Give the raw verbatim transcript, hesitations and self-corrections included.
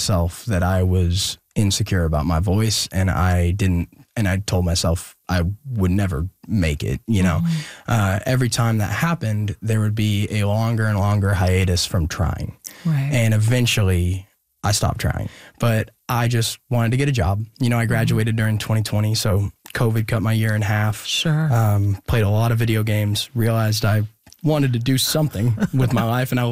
myself that I was insecure about my voice, and I didn't, and I told myself I would never make it, you know. Mm-hmm. Uh, every time that happened, there would be a longer and longer hiatus from trying. Right. And eventually I stopped trying. But I just wanted to get a job. You know, I graduated mm-hmm. during twenty twenty, so COVID cut my year in half. Sure. Um, played a lot of video games, realized I wanted to do something with my life, and I